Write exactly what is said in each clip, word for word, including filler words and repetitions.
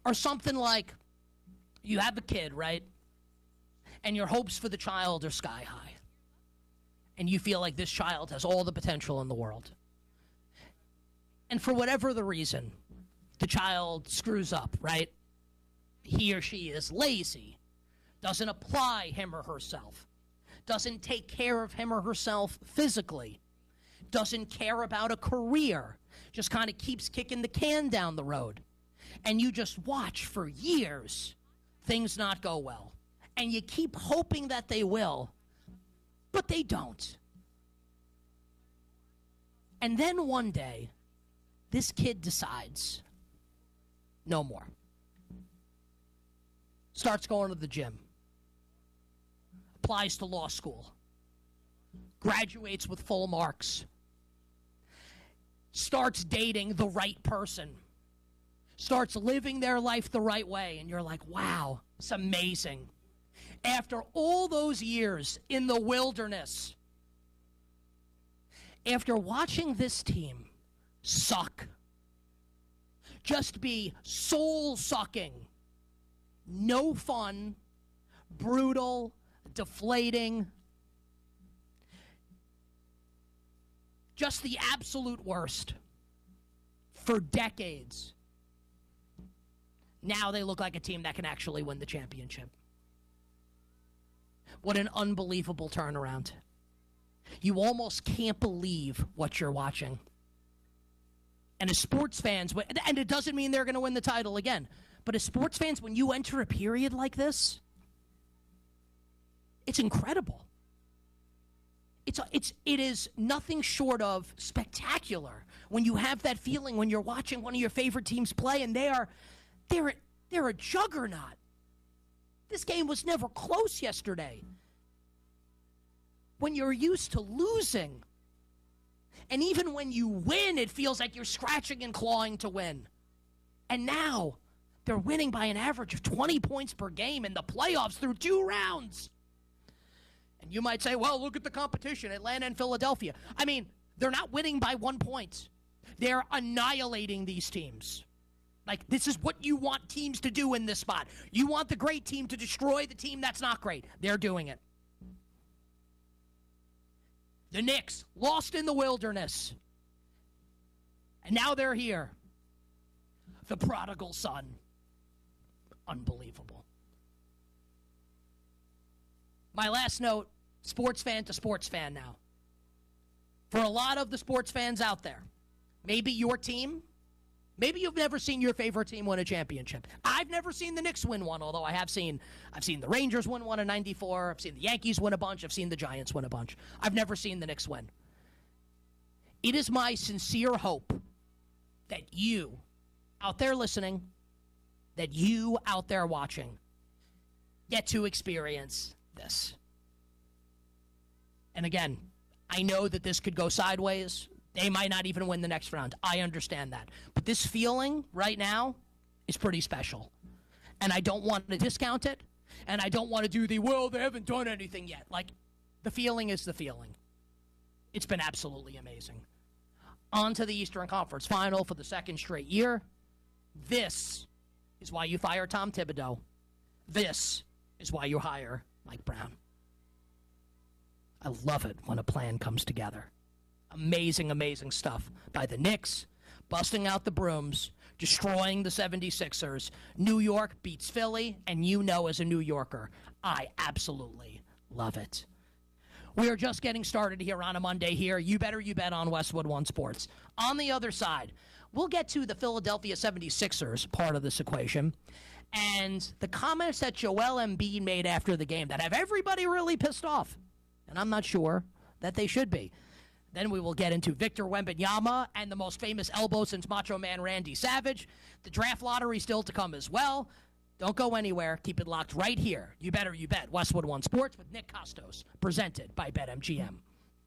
are something like you have a kid, right? And your hopes for the child are sky high. And you feel like this child has all the potential in the world. And for whatever the reason, the child screws up, right? He or she is lazy, doesn't apply him or herself, doesn't take care of him or herself physically, doesn't care about a career, just kind of keeps kicking the can down the road. And you just watch for years things not go well. And you keep hoping that they will, but they don't. And then one day, this kid decides, no more. Starts going to the gym. Applies to law school. Graduates with full marks. Starts dating the right person. Starts living their life the right way. And you're like, wow, it's amazing. After all those years in the wilderness, after watching this team suck, just be soul-sucking, no fun, brutal, deflating, just the absolute worst for decades. Now they look like a team that can actually win the championship. What an unbelievable turnaround. You almost can't believe what you're watching. And as sports fans, and it doesn't mean they're going to win the title again, but as sports fans, when you enter a period like this, it's incredible. It's it's it is nothing short of spectacular when you have that feeling when you're watching one of your favorite teams play, and they are they're they're a juggernaut. This game was never close yesterday. When you're used to losing, and even when you win, it feels like you're scratching and clawing to win. And now they're winning by an average of twenty points per game in the playoffs through two rounds. And you might say, well, look at the competition, Atlanta and Philadelphia. I mean, they're not winning by one point. They're annihilating these teams. Like, this is what you want teams to do in this spot. You want the great team to destroy the team that's not great. They're doing it. The Knicks lost in the wilderness. And now they're here. The prodigal son. Unbelievable. My last note, sports fan to sports fan now. For a lot of the sports fans out there, maybe your team, maybe you've never seen your favorite team win a championship. I've never seen the Knicks win one, although I have seen, I've seen the Rangers win one in ninety-four. I've seen the Yankees win a bunch. I've seen the Giants win a bunch. I've never seen the Knicks win. It is my sincere hope that you out there listening, that you out there watching, get to experience this. And again, I know that this could go sideways. They might not even win the next round. I understand that. But this feeling right now is pretty special. And I don't want to discount it. And I don't want to do the, well, they haven't done anything yet. Like, the feeling is the feeling. It's been absolutely amazing. On to the Eastern Conference Final for the second straight year. This is why you fire Tom Thibodeau. This is why you hire Mike Brown. I love it when a plan comes together. Amazing, amazing stuff by the Knicks, busting out the brooms, destroying the seventy-sixers. New York beats Philly, and you know as a New Yorker, I absolutely love it. We are just getting started here on a Monday here. You better you bet on Westwood One Sports. On the other side, we'll get to the Philadelphia seventy-sixers part of this equation and the comments that Joel Embiid made after the game that have everybody really pissed off. And I'm not sure that they should be. Then we will get into Victor Wembanyama and the most famous elbow since Macho Man Randy Savage. The draft lottery still to come as well. Don't go anywhere. Keep it locked right here. You better you bet. Westwood One Sports with Nick Costos, presented by BetMGM.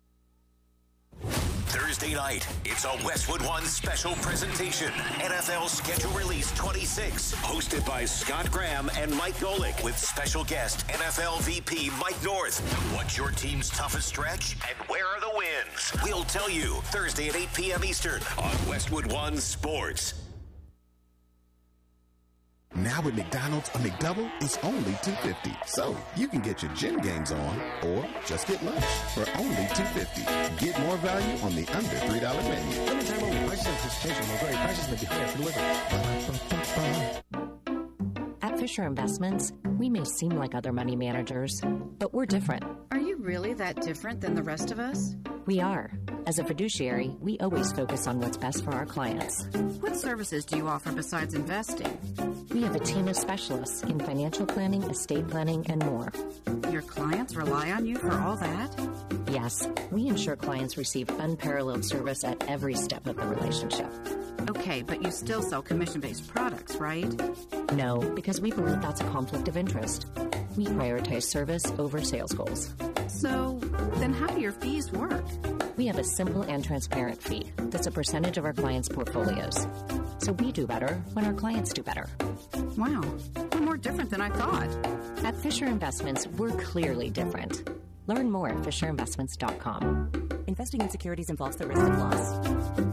Thursday night, it's a Westwood One special presentation. N F L Schedule Release twenty-six, hosted by Scott Graham and Mike Golick, with special guest N F L V P Mike North. What's your team's toughest stretch, and where are the wins? We'll tell you Thursday at eight p.m. Eastern on Westwood One Sports. Now at McDonald's, a McDouble is only two dollars and fifty cents. So you can get your gym games on or just get lunch for only two dollars and fifty cents. Get more value on the under three dollar menu. Limited time only. Prices and participation will vary. Prices may be higher for delivery. At Fisher Investments, we may seem like other money managers, but we're different. Are you really that different than the rest of us? We are. As a fiduciary, we always focus on what's best for our clients. What services do you offer besides investing? We have a team of specialists in financial planning, estate planning, and more. Your clients rely on you for all that? Yes, we ensure clients receive unparalleled service at every step of the relationship. Okay, but you still sell commission-based products, right? No, because we believe that's a conflict of interest. We prioritize service over sales goals. So, then how do your fees work? We have a simple and transparent fee that's a percentage of our clients' portfolios. So we do better when our clients do better. Wow, we're more different than I thought. At Fisher Investments, we're clearly different. Learn more at fisher investments dot com. Investing in securities involves the risk of loss.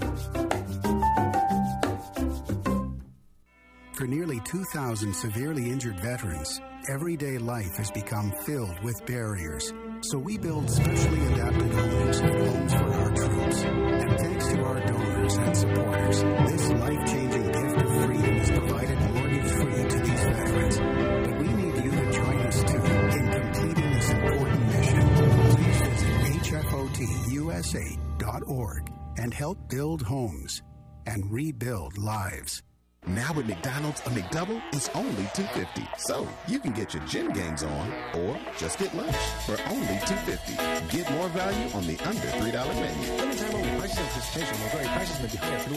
For nearly two thousand severely injured veterans, everyday life has become filled with barriers. So we build specially adapted homes and homes for our troops. And thanks to our donors and supporters, this life-changing gift of freedom is provided mortgage-free to these veterans. But we need you to join us, too, in completing this important mission. Please visit H F O T U S A dot org and help build homes and rebuild lives. Now at McDonald's, a McDouble is only two dollars and fifty cents. So you can get your gym games on or just get lunch for only two dollars and fifty cents. Get more value on the under three dollar menu. Limited time only. Prices and participation will vary. Prices may be higher for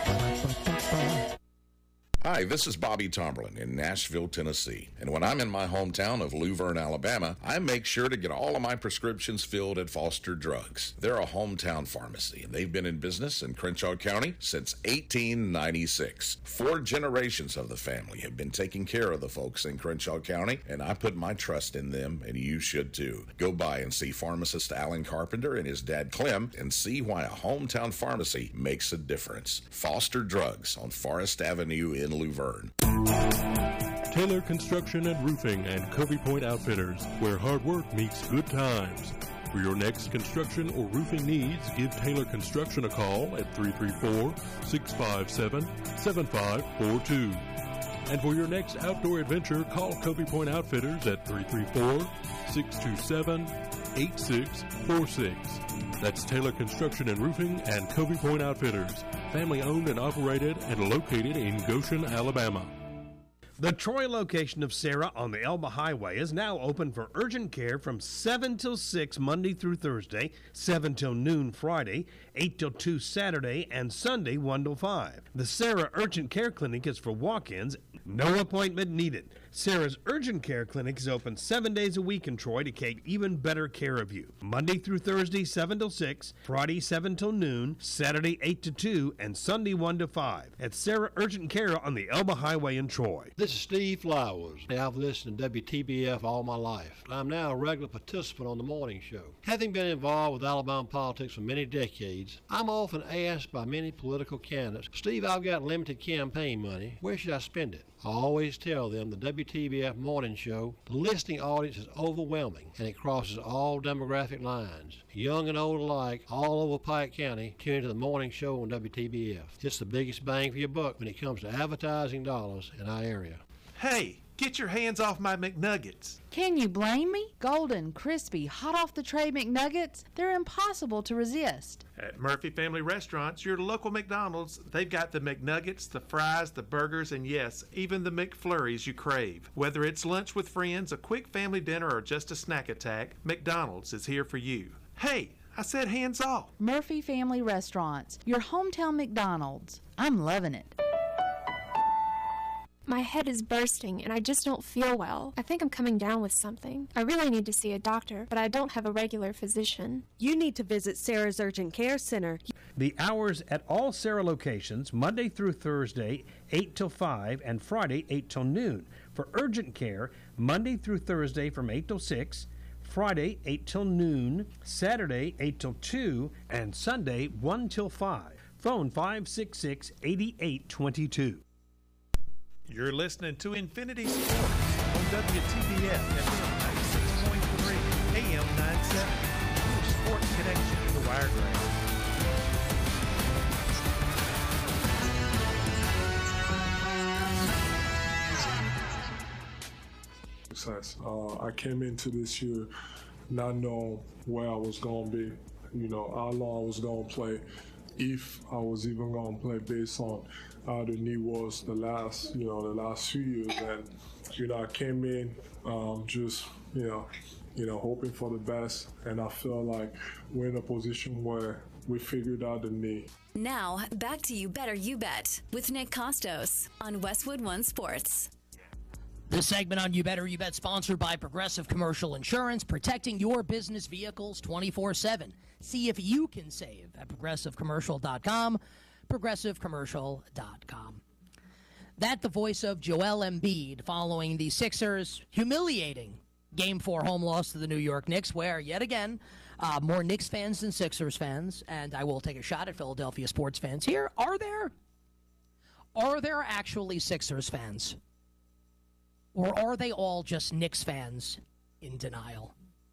delivery. Hi, this is Bobby Tomberlin in Nashville, Tennessee. And when I'm in my hometown of Luverne, Alabama, I make sure to get all of my prescriptions filled at Foster Drugs. They're a hometown pharmacy, and they've been in business in Crenshaw County since eighteen ninety-six. Four generations of the family have been taking care of the folks in Crenshaw County, and I put my trust in them, and you should too. Go by and see pharmacist Alan Carpenter and his dad Clem and see why a hometown pharmacy makes a difference. Foster Drugs on Forest Avenue in Luverne. Taylor Construction and Roofing and Covey Point Outfitters, where hard work meets good times. For your next construction or roofing needs, give Taylor Construction a call at three three four, six five seven, seven five four two. And for your next outdoor adventure, call Covey Point Outfitters at three three four, six two seven, eight six four six. That's Taylor Construction and Roofing and Covey Point Outfitters, family owned and operated and located in Goshen, Alabama. The Troy location of Sarah on the Elba Highway is now open for urgent care from seven till six Monday through Thursday, seven till noon Friday, eight till two Saturday, and Sunday one till five. The Sarah Urgent Care Clinic is for walk-ins, no appointment needed. Sarah's Urgent Care Clinic is open seven days a week in Troy to take even better care of you. Monday through Thursday, seven till six, Friday, seven till noon, Saturday, eight to two, and Sunday, one to five. At Sarah Urgent Care on the Elba Highway in Troy. This is Steve Flowers. I've listened to W T B F all my life. I'm now a regular participant on the morning show. Having been involved with Alabama politics for many decades, I'm often asked by many political candidates, Steve, I've got limited campaign money. Where should I spend it? I always tell them the W T B F morning show, the listening audience is overwhelming and it crosses all demographic lines. Young and old alike, all over Pike County, tune into the morning show on W T B F. It's the biggest bang for your buck when it comes to advertising dollars in our area. Hey, get your hands off my McNuggets. Can you blame me? Golden, crispy, hot off the tray McNuggets, they're impossible to resist. At Murphy Family Restaurants, your local McDonald's, they've got the McNuggets, the fries, the burgers, and yes, even the McFlurries you crave. Whether it's lunch with friends, a quick family dinner, or just a snack attack, McDonald's is here for you. Hey, I said hands off. Murphy Family Restaurants, your hometown McDonald's. I'm loving it. My head is bursting and I just don't feel well. I think I'm coming down with something. I really need to see a doctor, but I don't have a regular physician. You need to visit Sarah's Urgent Care Center. The hours at all Sarah locations, Monday through Thursday, eight till five, and Friday, eight till noon. For urgent care, Monday through Thursday from eight till six, Friday, eight till noon, Saturday, eight till two, and Sunday, one till five. Phone five six six, eight eight two two. You're listening to Infinity Sports on W T B F F M ninety-six point three, A M nine seventy. Your sports connection to the Wiregrass. Success. Uh, I came into this year not knowing where I was going to be, you know, how long I was going to play, if I was even going to play based on how the knee was the last, you know, the last few years. And, you know, I came in um, just, you know, you know, hoping for the best. And I feel like we're in a position where we figured out the knee. Now, back to You Better You Bet with Nick Costos on Westwood One Sports. This segment on You Better You Bet sponsored by Progressive Commercial Insurance, protecting your business vehicles twenty-four seven. See if you can save at progressive commercial dot com, progressive commercial dot com. That the voice of Joel Embiid following the Sixers' humiliating Game four home loss to the New York Knicks, where, yet again, uh, more Knicks fans than Sixers fans, and I will take a shot at Philadelphia sports fans here. Are there? Are there actually Sixers fans? Or are they all just Knicks fans in denial?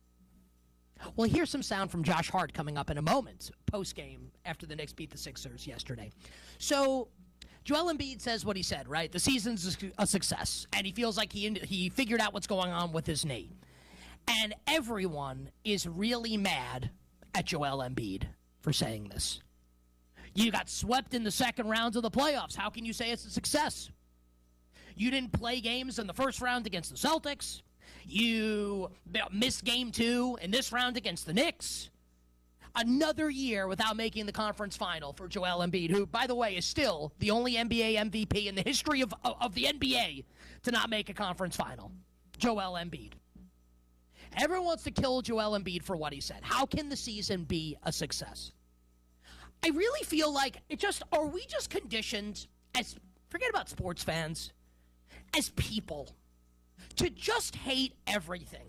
Well, here's some sound from Josh Hart coming up in a moment, post-game, after the Knicks beat the Sixers yesterday. So, Joel Embiid says what he said, right? The season's a success, and he feels like he he figured out what's going on with his knee. And everyone is really mad at Joel Embiid for saying this. You got swept in the second rounds of the playoffs. How can you say it's a success? You didn't play games in the first round against the Celtics. You missed game two in this round against the Knicks. Another year without making the conference final for Joel Embiid, who, by the way, is still the only N B A M V P in the history of, of the N B A to not make a conference final. Joel Embiid. Everyone wants to kill Joel Embiid for what he said. How can the season be a success? I really feel like it just, are we just conditioned as, forget about sports fans, as people, to just hate everything?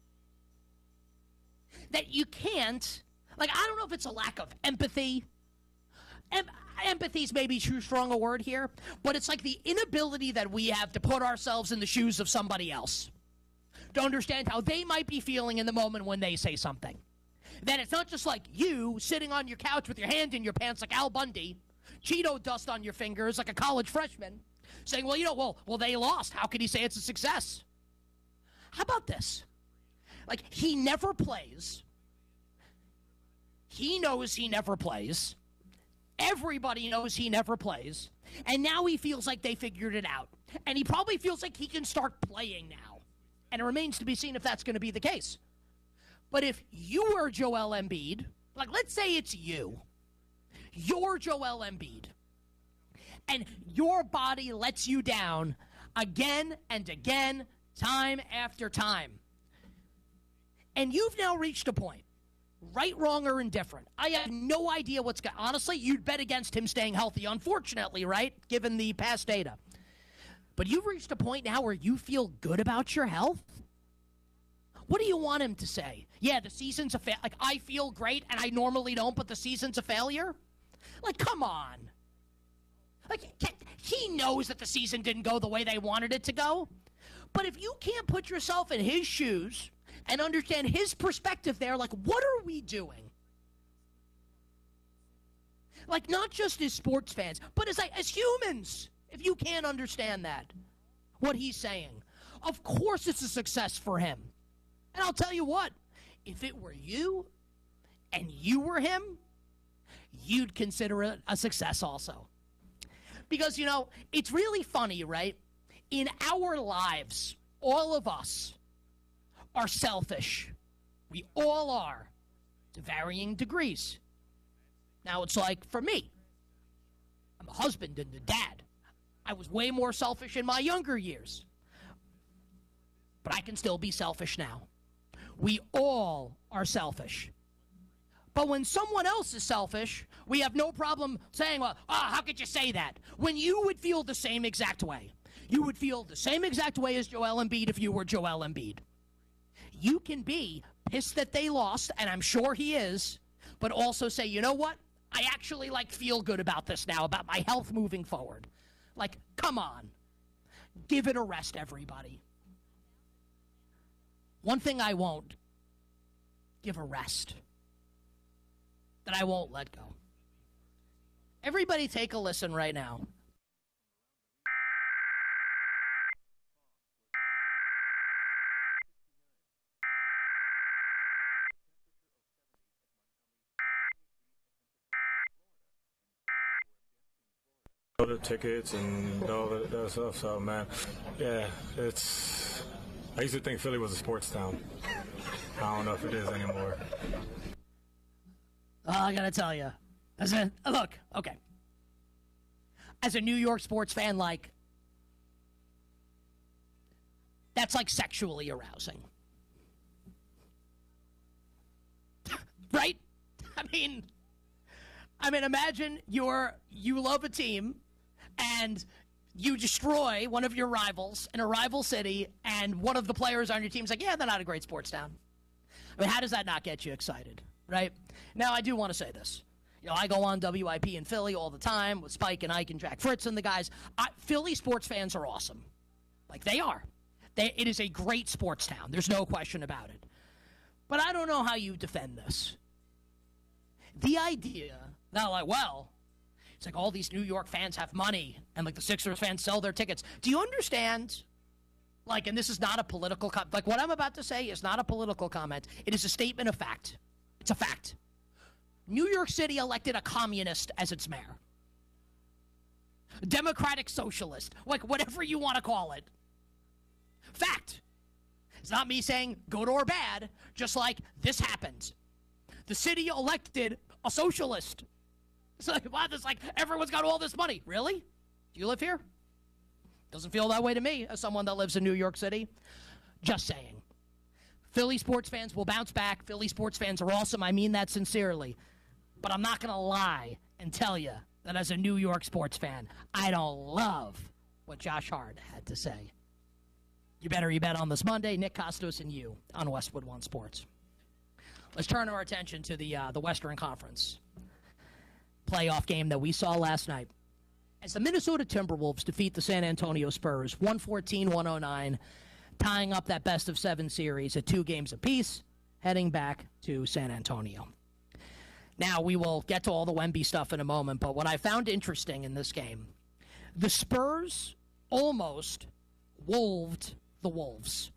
That you can't, like, I don't know if it's a lack of empathy. Em- empathy's maybe too strong a word here, but it's like the inability that we have to put ourselves in the shoes of somebody else, to understand how they might be feeling in the moment when they say something. That it's not just like you sitting on your couch with your hand in your pants like Al Bundy, Cheeto dust on your fingers like a college freshman, saying, well, you know, well, well, they lost. How can he say it's a success? How about this? Like, he never plays. He knows he never plays. Everybody knows he never plays. And now he feels like they figured it out. And he probably feels like he can start playing now. And it remains to be seen if that's going to be the case. But if you are Joel Embiid, like, let's say it's you. You're Joel Embiid. And your body lets you down again and again, time after time. And you've now reached a point, right, wrong, or indifferent. I have no idea what's going on. Honestly, you'd bet against him staying healthy, unfortunately, right, given the past data. But you've reached a point now where you feel good about your health? What do you want him to say? Yeah, the season's a failure. Like, I feel great, and I normally don't, but the season's a failure? Like, come on. Like, he knows that the season didn't go the way they wanted it to go. But if you can't put yourself in his shoes and understand his perspective there, like, what are we doing? Like, not just as sports fans, but as, as humans, if you can't understand that, what he's saying. Of course it's a success for him. And I'll tell you what, if it were you and you were him, you'd consider it a success also. Because, you know, it's really funny, right? In our lives, all of us are selfish. We all are, to varying degrees. Now, it's like, for me, I'm a husband and a dad. I was way more selfish in my younger years. But I can still be selfish now. We all are selfish. But when someone else is selfish, we have no problem saying, well, ah, how could you say that? When you would feel the same exact way. You would feel the same exact way as Joel Embiid if you were Joel Embiid. You can be pissed that they lost, and I'm sure he is, but also say, you know what? I actually, like, feel good about this now, about my health moving forward. Like, come on. give it a rest, everybody. One thing I won't give a rest, that I won't let go. Everybody take a listen right now. The tickets and all that, that stuff. So, man, yeah, it's. I used to think Philly was a sports town. I don't know if it is anymore. Oh, I gotta tell you, as a look, okay. As a New York sports fan, like that's like sexually arousing, right? I mean, I mean, imagine you're you love a team. And you destroy one of your rivals in a rival city, and one of the players on your team's like, yeah, they're not a great sports town. I mean, how does that not get you excited, right? Now, I do want to say this. You know, I go on W I P in Philly all the time with Spike and Ike and Jack Fritz and the guys. I, Philly sports fans are awesome. Like, they are. They, it is a great sports town. There's no question about it. But I don't know how you defend this. The idea that, like, well, it's like all these New York fans have money, and like the Sixers fans sell their tickets. Do you understand? Like, and this is not a political comment. Like, what I'm about to say is not a political comment. It is a statement of fact. It's a fact. New York City elected a communist as its mayor. A democratic socialist. Like, whatever you want to call it. Fact. It's not me saying good or bad. Just like, this happened. The city elected a socialist. It's like, wow, this like everyone's got all this money. Really? Do you live here? Doesn't feel that way to me as someone that lives in New York City. Just saying. Philly sports fans will bounce back. Philly sports fans are awesome. I mean that sincerely. But I'm not going to lie and tell you that as a New York sports fan, I don't love what Josh Hart had to say. You better you bet on this Monday. Nick Costos and you on Westwood One Sports. Let's turn our attention to the uh, the Western Conference playoff game that we saw last night as the Minnesota Timberwolves defeat the San Antonio Spurs one fourteen one oh nine, tying up that best of seven series at two games apiece, heading back to San Antonio. Now, we will get to all the Wemby stuff in a moment, but what I found interesting in this game, the Spurs almost wolved the Wolves.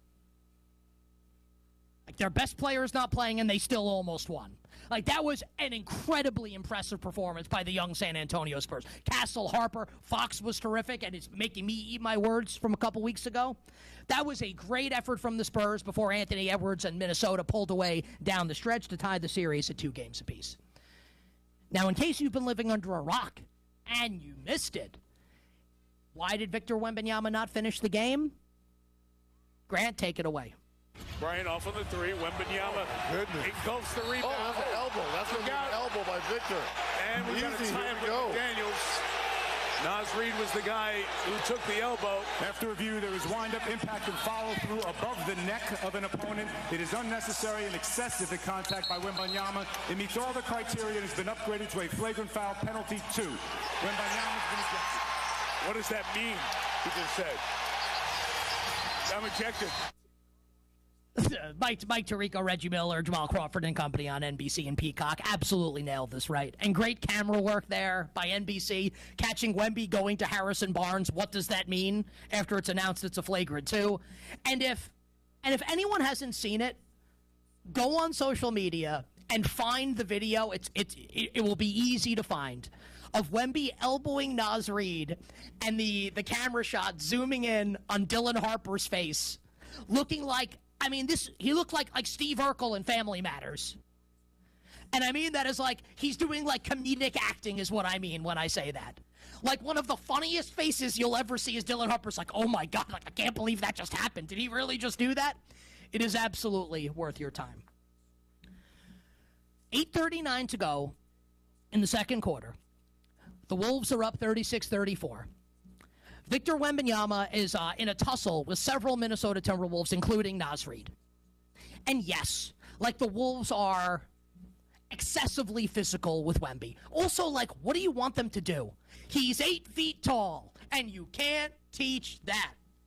Like, their best player is not playing, and they still almost won. Like, that was an incredibly impressive performance by the young San Antonio Spurs. Castle, Harper, Fox was terrific, and it's making me eat my words from a couple weeks ago. That was a great effort from the Spurs before Anthony Edwards and Minnesota pulled away down the stretch to tie the series at two games apiece. Now, in case you've been living under a rock and you missed it, why did Victor Wembanyama not finish the game? Grant, take it away. Bryant off on the three. Wembanyama engulfs the rebound. Oh, that's an elbow. That's an elbow by Victor. And we got a tie with Daniels. Naz Reid was the guy who took the elbow. After review, there is wind-up, impact, and follow-through above the neck of an opponent. It is unnecessary and excessive in contact by Wembanyama. It meets all the criteria and has been upgraded to a flagrant foul penalty two. Wembanyama's been ejected. What does that mean? He just said, I'm ejected. Mike, Mike Tirico, Reggie Miller, Jamal Crawford and company on N B C and Peacock absolutely nailed this right. And great camera work there by N B C, catching Wemby going to Harrison Barnes. What does that mean after it's announced it's a flagrant two? And if and if anyone hasn't seen it, go on social media and find the video. It's it's it, it will be easy to find of Wemby elbowing Naz Reid and the the camera shot zooming in on Dylan Harper's face, looking like. I mean, this he looked like, like Steve Urkel in Family Matters. And I mean that as like, he's doing like comedic acting is what I mean when I say that. Like one of the funniest faces you'll ever see is Dylan Harper's like, oh my God, like I can't believe that just happened. Did he really just do that? It is absolutely worth your time. eight thirty-nine to go in the second quarter. The Wolves are up thirty-six thirty-four. Victor Wembanyama is uh, in a tussle with several Minnesota Timberwolves, including Naz Reid. And yes, like the Wolves are excessively physical with Wemby. Also, like, what do you want them to do? He's eight feet tall, and you can't teach that.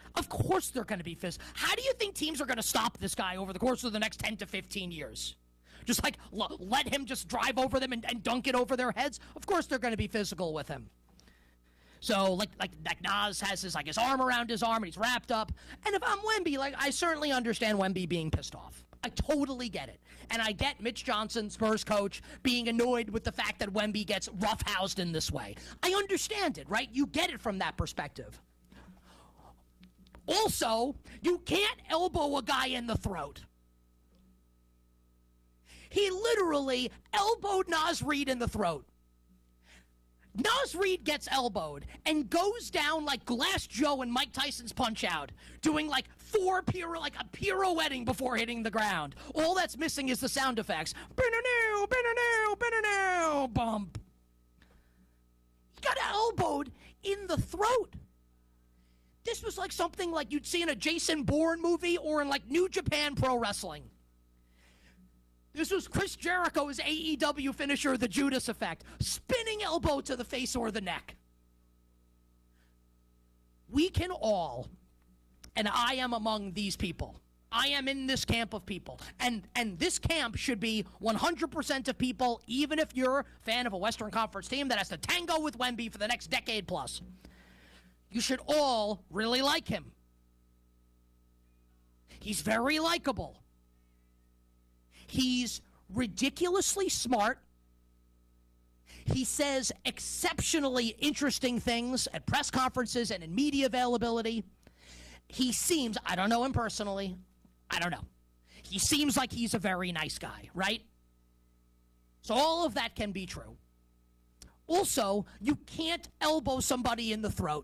Of course they're going to be physical. How do you think teams are going to stop this guy over the course of the next ten to fifteen years? Just like l- let him just drive over them and, and dunk it over their heads? Of course they're going to be physical with him. So, like, like, like Nas has his, like, his arm around his arm, and he's wrapped up. And if I'm Wemby, like, I certainly understand Wemby being pissed off. I totally get it. And I get Mitch Johnson, Spurs coach, being annoyed with the fact that Wemby gets roughhoused in this way. I understand it, right? You get it from that perspective. Also, you can't elbow a guy in the throat. He literally elbowed Naz Reid in the throat. Naz Reid gets elbowed and goes down like Glass Joe in Mike Tyson's Punch-Out, doing like four piro, like a pirouetting before hitting the ground. All that's missing is the sound effects. Bin-a-new, bin-a-new, bin-a-new, bump. He got elbowed in the throat. This was like something like you'd see in a Jason Bourne movie or in like New Japan Pro Wrestling. This was Chris Jericho's A E W finisher, the Judas Effect. Spinning elbow to the face or the neck. We can all, and I am among these people. I am in this camp of people. And and this camp should be one hundred percent of people, even if you're a fan of a Western Conference team that has to tango with Wemby for the next decade plus. You should all really like him. He's very likable. He's ridiculously smart. He says exceptionally interesting things at press conferences and in media availability. He seems, I don't know him personally, I don't know. He seems like he's a very nice guy, right? So all of that can be true. Also, you can't elbow somebody in the throat.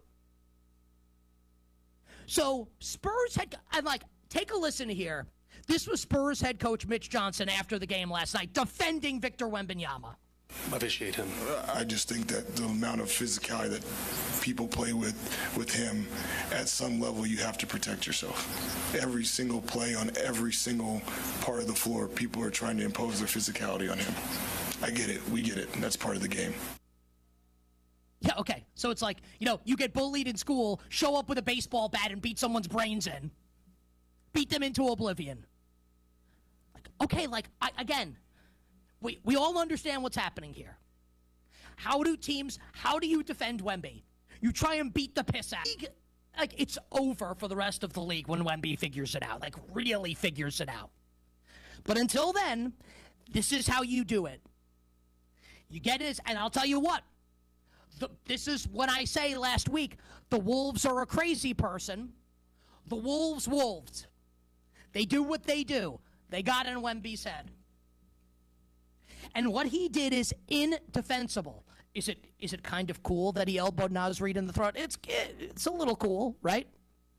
So Spurs had, and like, take a listen here. This was Spurs head coach Mitch Johnson after the game last night, defending Victor Wembanyama. I appreciate him. I just think that the amount of physicality that people play with with him, at some level, you have to protect yourself. Every single play on every single part of the floor, people are trying to impose their physicality on him. I get it. We get it. And that's part of the game. Yeah, okay. So it's like, you know, you get bullied in school, show up with a baseball bat and beat someone's brains in. Beat them into oblivion. Like, okay, like, I, again, we, we all understand what's happening here. How do teams, how do you defend Wemby? You try and beat the piss out. Like, it's over for the rest of the league when Wemby figures it out. Like, really figures it out. But until then, this is how you do it. You get it, and I'll tell you what. The, this is what I say last week. The Wolves are a crazy person. The Wolves wolves. They do what they do. They got in Wemby's head. And what he did is indefensible. Is it is it kind of cool that he elbowed Naz Reid in the throat? It's it's a little cool, right?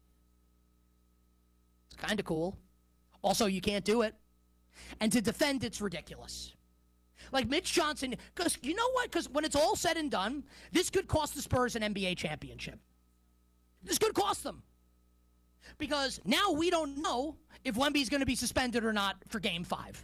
It's kind of cool. Also, you can't do it. And to defend, it's ridiculous. Like Mitch Johnson, because you know what? Because when it's all said and done, this could cost the Spurs an N B A championship. This could cost them. Because now we don't know if Wemby's going to be suspended or not for Game five.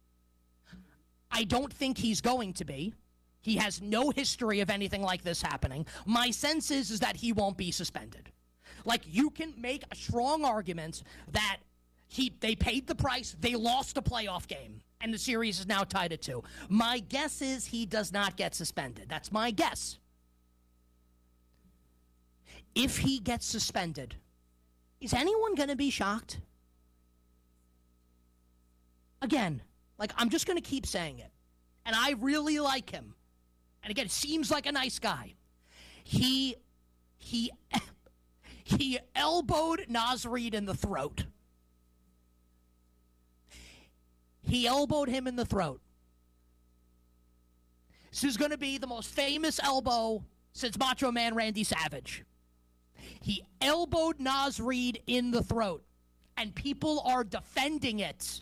I don't think he's going to be. He has no history of anything like this happening. My sense is, is that he won't be suspended. Like, you can make a strong argument that he they paid the price, they lost a playoff game, and the series is now tied at two. My guess is he does not get suspended. That's my guess. If he gets suspended, is anyone going to be shocked? Again, like, I'm just going to keep saying it. And I really like him. And again, seems like a nice guy. He, he, he elbowed Naz Reid in the throat. He elbowed him in the throat. This is going to be the most famous elbow since Macho Man Randy Savage. He elbowed Naz Reid in the throat, and people are defending it.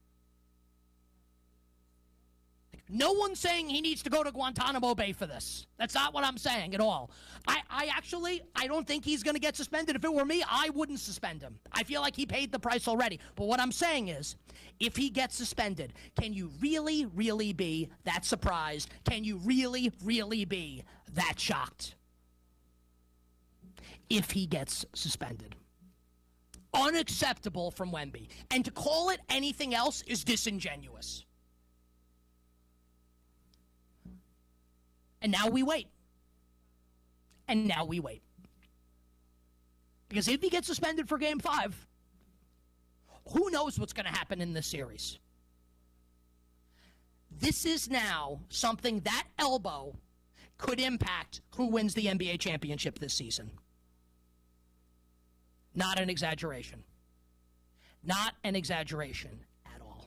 No one's saying he needs to go to Guantanamo Bay for this. That's not what I'm saying at all. I, I actually, I don't think he's going to get suspended. If it were me, I wouldn't suspend him. I feel like he paid the price already. But what I'm saying is, if he gets suspended, can you really, really be that surprised? Can you really, really be that shocked? If he gets suspended. Unacceptable from Wemby. And to call it anything else is disingenuous. And now we wait. And now we wait. Because if he gets suspended for game five, who knows what's going to happen in this series? This is now something that elbow could impact who wins the N B A championship this season. Not an exaggeration. Not an exaggeration at all.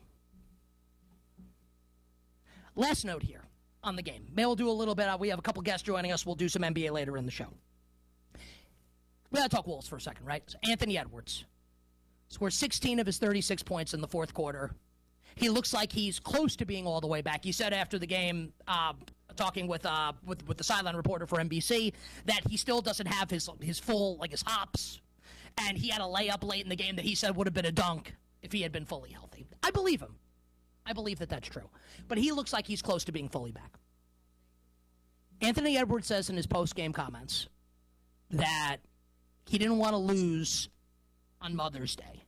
Last note here on the game. Maybe we'll do a little bit. We have a couple guests joining us. We'll do some N B A later in the show. We got to talk Wolves for a second, right? So Anthony Edwards scored sixteen of his thirty-six points in the fourth quarter. He looks like he's close to being all the way back. He said after the game, uh, talking with, uh, with with the sideline reporter for N B C, that he still doesn't have his his full, like his hops. And he had a layup late in the game that he said would have been a dunk if he had been fully healthy. I believe him. I believe that that's true. But he looks like he's close to being fully back. Anthony Edwards says in his post-game comments that he didn't want to lose on Mother's Day.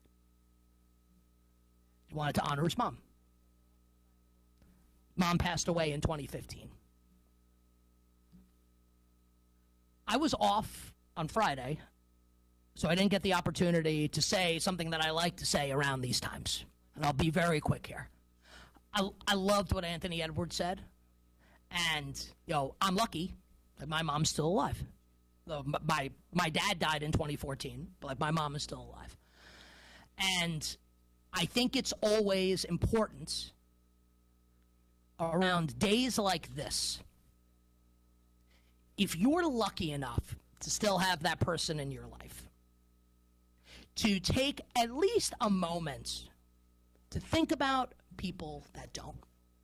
He wanted to honor his mom. Mom passed away in twenty fifteen. I was off on Friday, so I didn't get the opportunity to say something that I like to say around these times. And I'll be very quick here. I, I loved what Anthony Edwards said. And, you know, I'm lucky that my mom's still alive. My, my dad died in twenty fourteen, but like, my mom is still alive. And I think it's always important around days like this, if you're lucky enough to still have that person in your life, to take at least a moment to think about people that don't.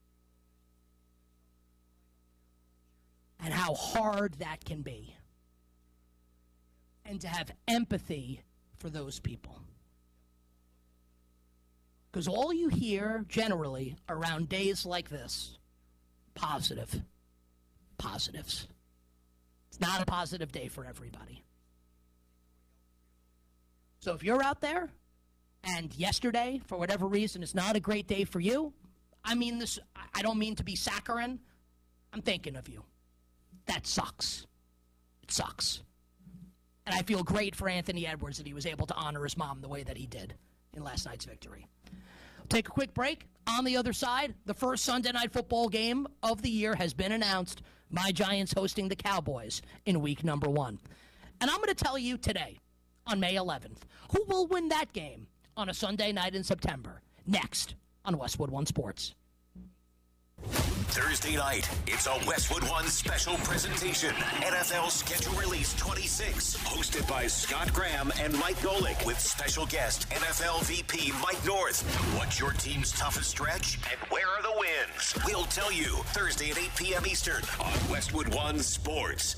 And how hard that can be. And to have empathy for those people. Because all you hear generally around days like this, positive, positives. It's not a positive day for everybody. So if you're out there and yesterday, for whatever reason, is not a great day for you, I mean this, I don't mean to be saccharine. I'm thinking of you. That sucks. It sucks. And I feel great for Anthony Edwards that he was able to honor his mom the way that he did in last night's victory. Take a quick break. On the other side, the first Sunday Night Football game of the year has been announced. My Giants hosting the Cowboys in week number one. And I'm going to tell you today, on May eleventh, who will win that game on a Sunday night in September. Next on Westwood One Sports. Thursday night, it's a Westwood One special presentation. N F L Schedule Release twenty-six, hosted by Scott Graham and Mike Golick, with special guest N F L V P Mike North. What's your team's toughest stretch, and where are the wins? We'll tell you Thursday at eight p.m. Eastern on Westwood One Sports.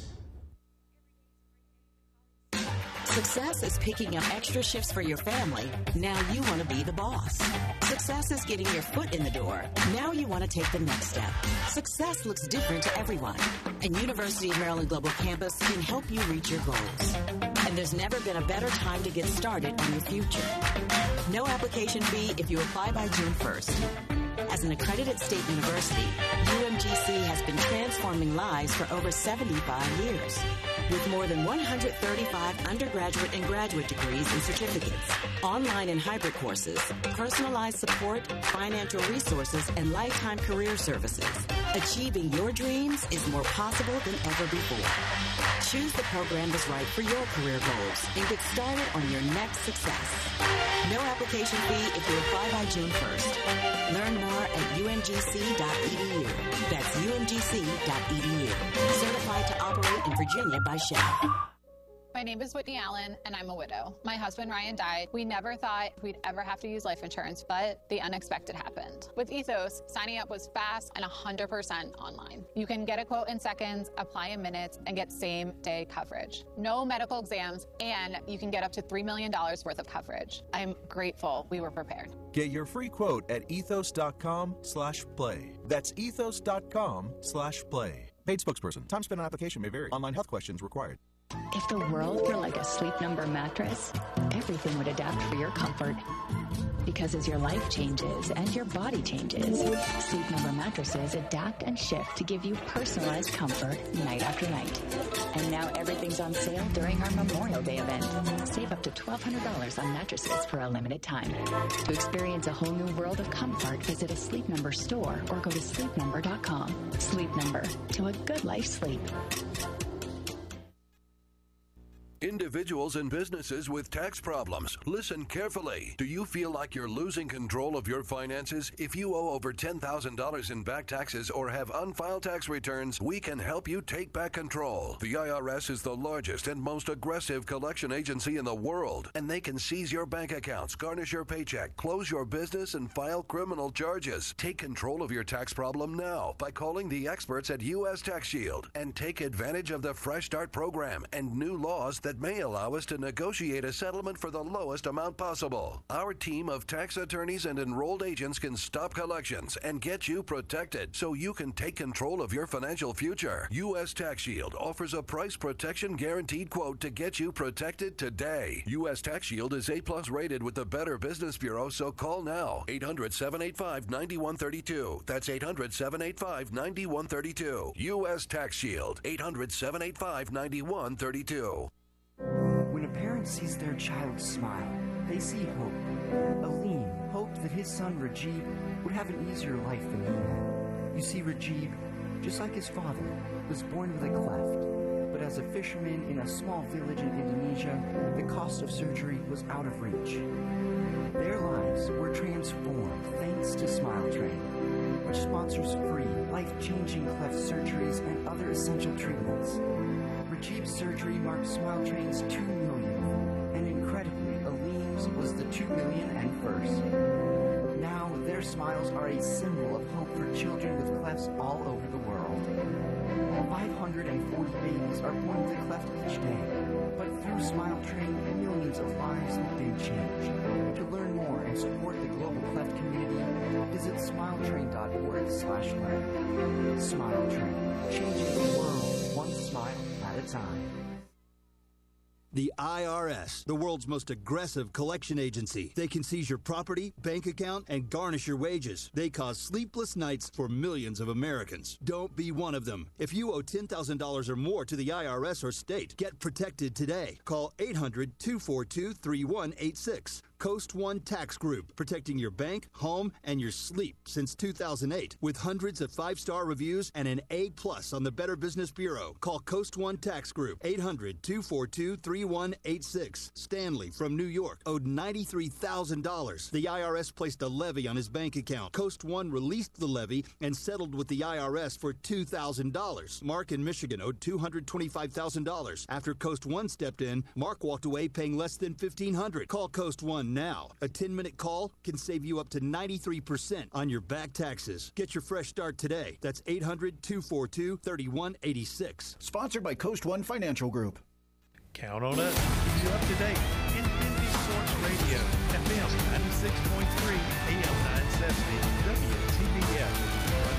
Success is picking up extra shifts for your family. Now you want to be the boss. Success is getting your foot in the door. Now you want to take the next step. Success looks different to everyone, and University of Maryland Global Campus can help you reach your goals. And there's never been a better time to get started on your future. No application fee if you apply by June first. As an accredited state university, U M G C has been transforming lives for over seventy-five years. With more than one hundred thirty-five undergraduate and graduate degrees and certificates, online and hybrid courses, personalized support, financial resources, and lifetime career services, achieving your dreams is more possible than ever before. Choose the program that's right for your career goals and get started on your next success. No application fee if you apply by June first. Learn more at U M G C dot E D U. That's U M G C dot E D U. Certified to operate in Virginia by Shell. My name is Whitney Allen, and I'm a widow. My husband, Ryan, died. We never thought we'd ever have to use life insurance, but the unexpected happened. With Ethos, signing up was fast and one hundred percent online. You can get a quote in seconds, apply in minutes, and get same-day coverage. No medical exams, and you can get up to three million dollars worth of coverage. I'm grateful we were prepared. Get your free quote at ethos.com slash play. That's ethos.com slash play. Paid spokesperson. Time spent on application may vary. Online health questions required. If the world were like a Sleep Number mattress, everything would adapt for your comfort. Because as your life changes and your body changes, Sleep Number mattresses adapt and shift to give you personalized comfort night after night. And now everything's on sale during our Memorial Day event. Save up to twelve hundred dollars on mattresses for a limited time. To experience a whole new world of comfort, visit a Sleep Number store or go to sleep number dot com. Sleep Number, to a good life sleep. Individuals and businesses with tax problems, listen carefully. Do you feel like you're losing control of your finances? If you owe over ten thousand dollars in back taxes or have unfiled tax returns, we can help you take back control. The I R S is the largest and most aggressive collection agency in the world, and they can seize your bank accounts, garnish your paycheck, close your business, and file criminal charges. Take control of your tax problem now by calling the experts at U S Tax Shield and take advantage of the Fresh Start program and new laws that may allow us to negotiate a settlement for the lowest amount possible. Our team of tax attorneys and enrolled agents can stop collections and get you protected so you can take control of your financial future. U S Tax Shield offers a price protection guaranteed quote to get you protected today. U S Tax Shield is A plus rated with the Better Business Bureau, so call now. eight hundred, seven eight five, nine one three two. That's eight hundred, seven eight five, nine one three two. U S Tax Shield. eight hundred, seven eight five, nine one three two. When a parent sees their child smile, they see hope. Aleem hoped that his son Rajib would have an easier life than he had. You see, Rajib, just like his father, was born with a cleft, but as a fisherman in a small village in Indonesia, the cost of surgery was out of reach. Their lives were transformed thanks to Smile Train, which sponsors free, life-changing cleft surgeries and other essential treatments. Rajib's surgery marked Smile Train's two millionth, and incredibly, Aleem's was the two million and first. Now, their smiles are a symbol of hope for children with clefts all over the world. five hundred forty babies are born with a cleft each day, but through Smile Train, millions of lives have been changed. To learn more and support the global cleft community, visit smiletrain.org slash learn. Smile Train, changing the world one smile at a time. The I R S, the world's most aggressive collection agency. They can seize your property, bank account, and garnish your wages. They cause sleepless nights for millions of Americans. Don't be one of them. If you owe ten thousand dollars or more to the I R S or state, get protected today. Call eight hundred, two four two, three one eight six. Coast One Tax Group, protecting your bank, home, and your sleep since two thousand eight. With hundreds of five-star reviews and an A plus on the Better Business Bureau. Call Coast One Tax Group, eight hundred, two four two, three one eight six. Stanley from New York owed ninety-three thousand dollars. The I R S placed a levy on his bank account. Coast One released the levy and settled with the I R S for two thousand dollars. Mark in Michigan owed two hundred twenty-five thousand dollars. After Coast One stepped in, Mark walked away paying less than fifteen hundred dollars. Call Coast One now. A ten-minute call can save you up to ninety-three percent on your back taxes. Get your fresh start today. That's eight hundred, two four two, three one eight six. Sponsored by Coast One Financial Group. Count on us to keep you up to date. Infinity Sports Radio, F M ninety-six point three, A M nine seventy, W T B F.